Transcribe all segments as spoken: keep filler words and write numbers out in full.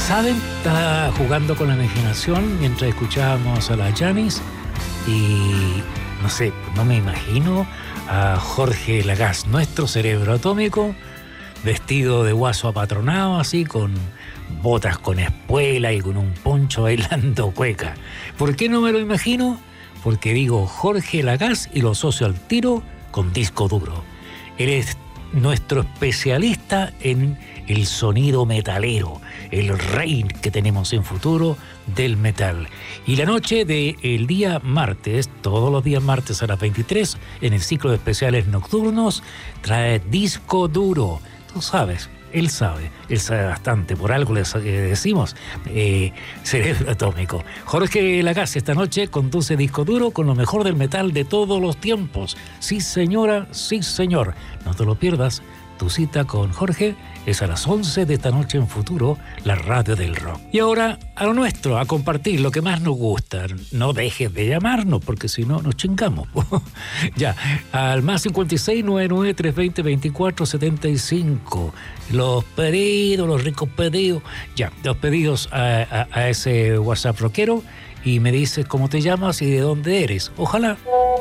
¿Saben? Estaba jugando con la imaginación mientras escuchábamos a la Janis y no sé, no me imagino a Jorge Lagasse, nuestro cerebro atómico, vestido de guaso apatronado, así, con botas con espuela y con un poncho bailando cueca. ¿Por qué no me lo imagino? Porque digo Jorge Lagasse y lo asocio al tiro con disco duro. Él es nuestro especialista en el sonido metalero, el rey que tenemos en futuro del metal. Y la noche del día martes, todos los días martes a las veintitrés, en el ciclo de especiales nocturnos, trae disco duro. Tú sabes, él sabe, él sabe bastante, por algo le decimos eh, cerebro atómico. Jorge Lagasse esta noche conduce disco duro con lo mejor del metal de todos los tiempos. Sí señora, sí señor, no te lo pierdas. Tu cita con Jorge es a las once de esta noche en Futuro, la radio del rock. Y ahora a lo nuestro, a compartir lo que más nos gusta. No dejes de llamarnos, porque si no nos chingamos. Ya, al más cincuenta y seis, noventa y nueve, trescientos veinte, veinticuatro setenta y cinco. Los pedidos, los ricos pedidos. Ya, los pedidos a, a, a ese WhatsApp rockero y me dices cómo te llamas y de dónde eres. Ojalá.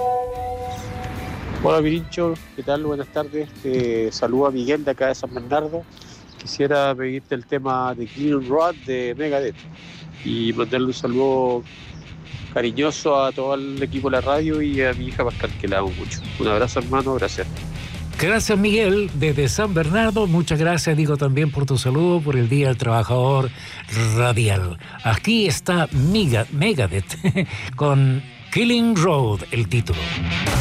Hola Pirincho, ¿qué tal? Buenas tardes. Te saluda Miguel de acá de San Bernardo. Quisiera pedirte el tema de Clean Road de Megadeth y mandarle un saludo cariñoso a todo el equipo de la radio y a mi hija Pascal, que la amo mucho. Un abrazo, hermano, gracias. Gracias, Miguel, desde San Bernardo. Muchas gracias, digo, también por tu saludo, por el Día del Trabajador Radial. Aquí está Megadeth con Killing Road, el título.